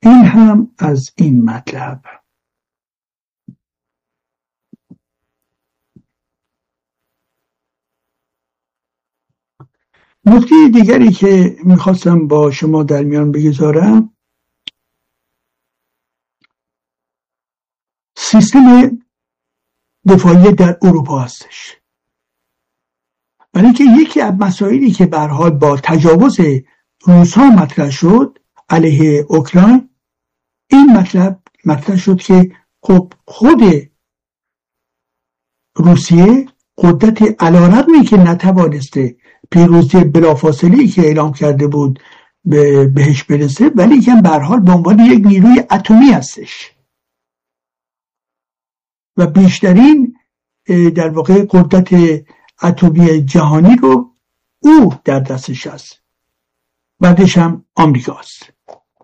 این هم از این مطلب. نکته دیگری که میخواستم با شما در میان بگذارم سیستم دفاعی در اروپا هستش. برای اینکه یکی از مسائلی که به هر حال با تجاوز روس‌ها مطرح شد علیه اوکراین، این مطرح شد که خب خود روسیه قدرت علی‌رغمی که نتوانسته پیروزی بلافاصله‌ای که اعلام کرده بود بهش برسه، ولی که به هر حال به عنوان یک نیروی اتمی هستش و بیشترین در واقع قدرت اتمی جهانی رو او در دستش هست، بعدش هم آمریکاست.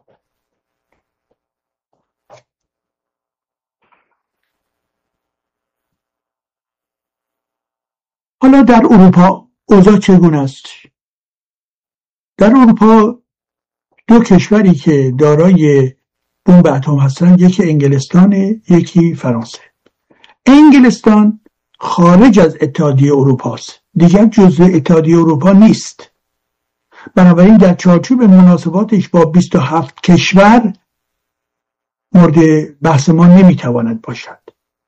حالا در اروپا اوضاع چگونه است؟ در اروپا دو کشوری که دارای بمب اتم هستن، یکی انگلستان، یکی فرانسه. انگلستان خارج از اتحادیه اروپا است، دیگر جزء اتحادیه اروپا نیست. بنابراین در چارچوب مناسباتش با 27 کشور مورد بحث ما نمیتواند باشد.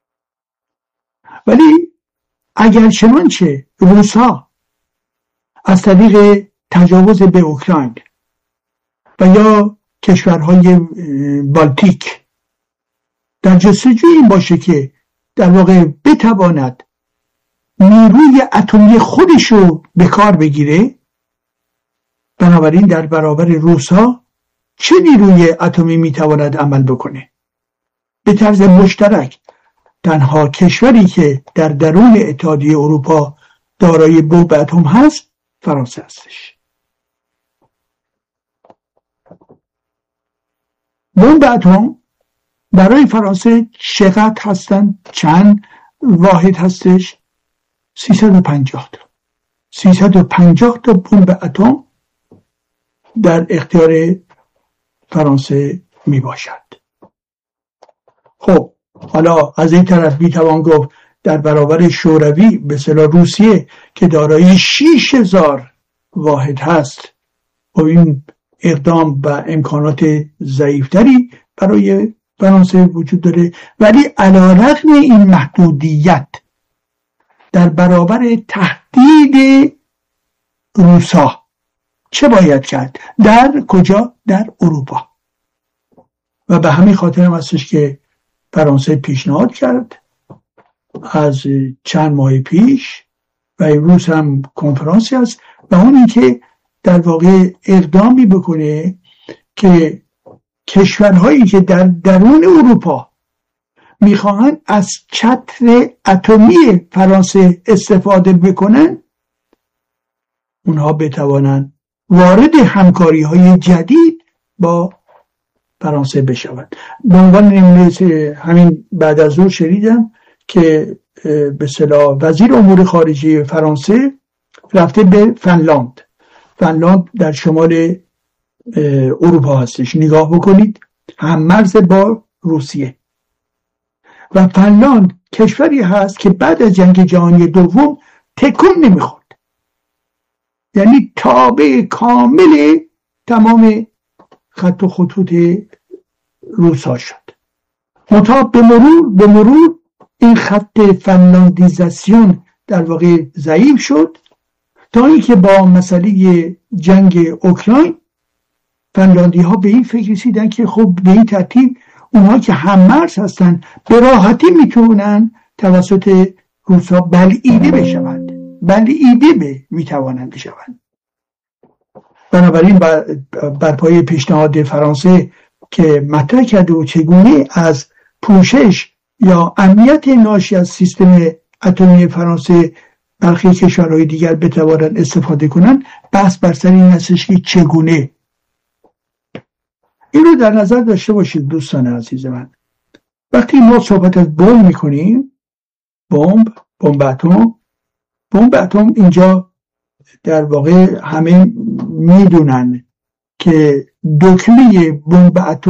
ولی اگر چنانچه روس‌ها از طریق تجاوز به اوکراین و یا کشورهای بالتیک در جستجوی این باشه که در واقع بتواند نیروی اتمی خودشو به کار بگیره، بنابراین در برابر روس‌ها چه نیروی اتمی میتواند عمل بکنه؟ به طرز مشترک تنها کشوری که در درون اتحادیه اروپا دارای بمب اتم هست فرانسه هستش. بمب اتم برای فرانسه چقدر هستن؟ چند واحد هستش؟ 350 تا 350 تا بمب اتم در اختیار فرانسه می باشد. خب حالا از این طرف می توان گفت در برابر شوروی به اصطلاح روسیه که دارای 6000 واحد هست و این اقدام و امکانات ضعیفتری برای فرانسه وجود داره، ولی علی‌رغم این محدودیت در برابر تهدید روس‌ها چه باید کرد؟ در کجا؟ در اروپا. و به همین خاطر هم هستش که فرانسه پیشنهاد کرد از چند ماه پیش و امروز هم کنفرانسی هست و اون این که در واقع اقدامی بکنه که کشورهایی که در درون اروپا میخواهند از چتر اتمی فرانسه استفاده بکنن، اونها بتوانند وارد همکاری های جدید با فرانسه بشوند. به عنوان همین بعد از ظهر شنیدم که به اصطلاح وزیر امور خارجه فرانسه رفته به فنلاند. فنلاند در شمال اروپا هستش. نگاه بکنید، هم مرز با روسیه و فنلاند کشوری هست که بعد از جنگ جهانی دوم تکون نمیخورد، یعنی تابع کامل تمام خط و خطوط روس‌ها شد. منتها به مرور این خط فنلاندیزاسیون در واقع ضعیف شد تا اینکه با مسئله جنگ اوکراین فنلاندی ها به این فکر رسیدن که خب به این ترتیب اونها که هم‌مرز هستن به راحتی میتونن توسط روس‌ها بلعیده بشوند، میتوانند بشوند. بنابراین بر پای پیشنهاد فرانسه که مطرح کرده و چگونه از پوشش یا امنیت ناشی از سیستم اتمی فرانسه برخی کشورهای دیگر بتوانند استفاده کنند، بحث بر سر این هستش که چگونه. این رو در نظر داشته باشید دوستان عزیز من. وقتی ما صحبت از بمب میکنیم، بمب اتم اینجا در واقع همه میدونن که دکمه بمب اتم